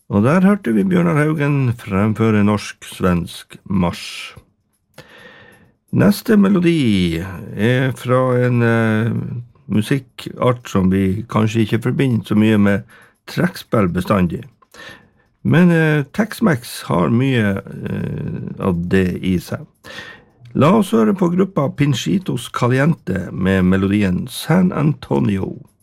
Og der hørte vi Bjørnar Haugen fremføre norsk-svensk Mars. Neste melodi fra en musikkart som vi kanskje ikke forbinder så mye med trekkspill bestandig. Men Tex-Mex har mye av det i seg. La oss høre på gruppa Pinchitos Caliente med melodien San Antonio.